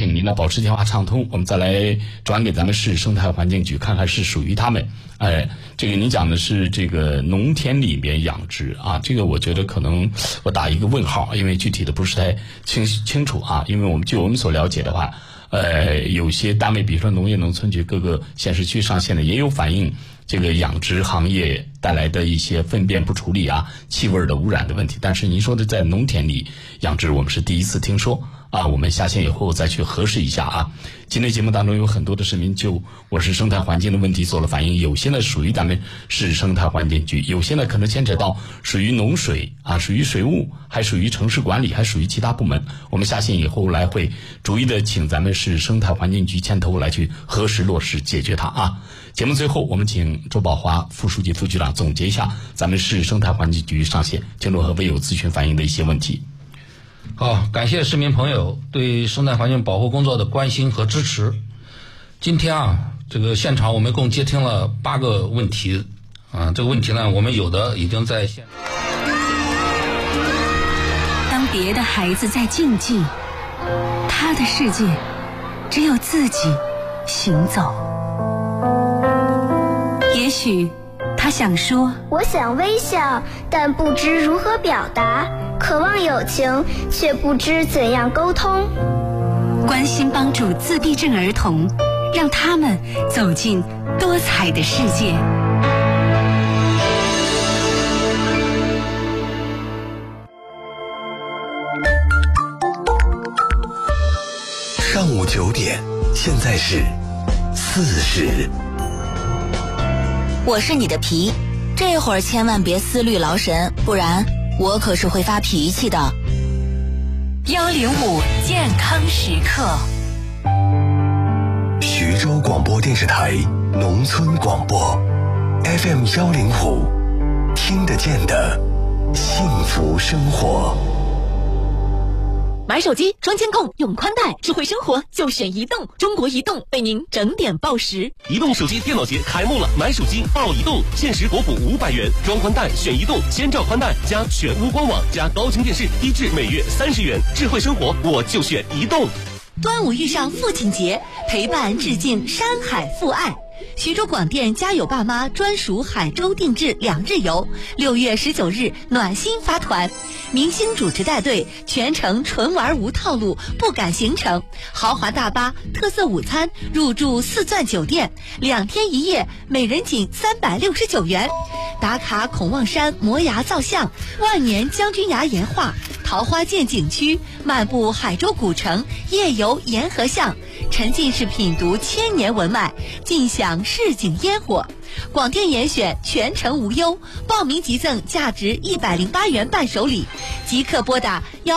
请您的保持电话畅通，我们再来转给咱们市生态环境局，看看是属于他们。这个您讲的是这个农田里面养殖啊，这个我觉得可能我打一个问号，因为具体的不是太清楚啊。因为据我们所了解的话，有些单位，比如说农业农村局各个县市区上线的，也有反映这个养殖行业带来的一些粪便不处理啊、气味的污染的问题。但是您说的在农田里养殖，我们是第一次听说啊。我们下线以后再去核实一下啊。今天节目当中有很多的市民就我市生态环境的问题做了反映，有些呢属于咱们市生态环境局，有些呢可能牵扯到属于农水啊、属于水务，还属于城市管理，还属于其他部门。我们下线以后来会逐一的请咱们市生态环境局牵头来去核实落实解决它啊。节目最后我们请周宝华副书记、副局长总结一下咱们市生态环境局上线听众和微友咨询反映的一些问题。 好，感谢市民朋友对生态环境保护工作的关心和支持。今天这个现场我们共接听了8个问题这个问题呢，我们有的已经在现。 当别的孩子在竞技，他的世界只有自己行走。也许他想说， 我想微笑，但不知如何表达，渴望友情，却不知怎样沟通。 关心帮助自闭症儿童，让他们走进多彩的世界。 上午9点，现在是4时。 我是你的皮，这会儿千万别思虑劳神，不然我可是会发脾气的。 105健康时刻， 徐州广播电视台农村广播 FM 105，听得见的幸福生活。 买手机装监控用宽带，智慧生活就选移动。中国移动为您整点报时。 移动手机电脑节开幕了，买手机报移动，限时国补500元，装宽带选移动，千兆宽带加全屋官网加高清电视，低至每月30元。智慧生活我就选移动。 端午遇上父亲节，陪伴致敬山海父爱。徐州广电家有爸妈专属海州定制2日游，6月19日暖心发团，明星主持带队，全程纯玩无套路，不赶行程，豪华大巴，特色午餐，入住4钻酒店，2天1夜，每人仅369元。打卡孔望山摩崖造像，万年将军崖岩画，桃花涧景区，漫步海州古城，夜游沿河巷，沉浸式品读千年文脉，尽享市井烟火。广电严选全程无忧，报名即赠价值108元伴手礼，即刻拨打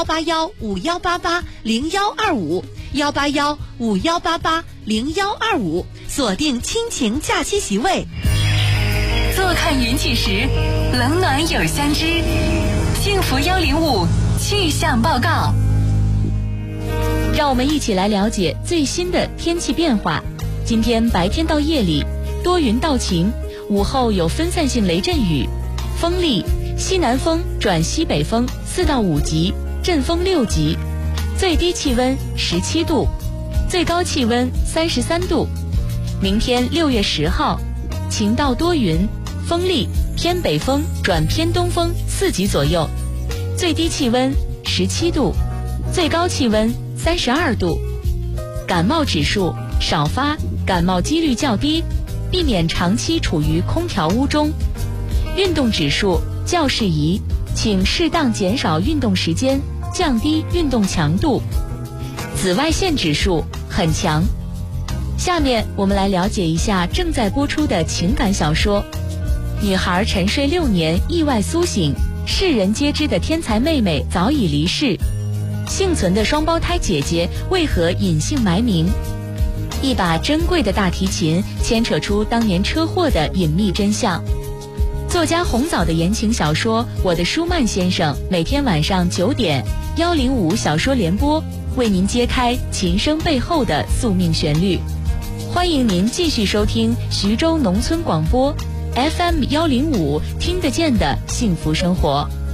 18151880125，18151880125，锁定亲情假期席位。 坐看云起时，冷暖有相知。幸福105气象报告， 让我们一起来了解最新的天气变化。今天白天到夜里多云到晴，午后有分散性雷阵雨，风力西南风转西北风4到5级，阵风6级，最低气温17度，最高气温33度。明天6月10号，晴到多云，风力偏北风转偏东风4级左右，最低气温17度，最高气温32度。感冒指数少发，感冒几率较低，避免长期处于空调屋中。运动指数较适宜，请适当减少运动时间，降低运动强度。紫外线指数很强。下面我们来了解一下正在播出的情感小说。女孩沉睡6年意外苏醒，世人皆知的天才妹妹早已离世，幸存的双胞胎姐姐为何隐姓埋名？一把珍贵的大提琴牵扯出当年车祸的隐秘真相。作家红枣的言情小说《我的舒曼先生》，每天晚上9点105小说联播为您揭开琴声背后的宿命旋律。欢迎您继续收听徐州农村广播 FM 105，听得见的幸福生活。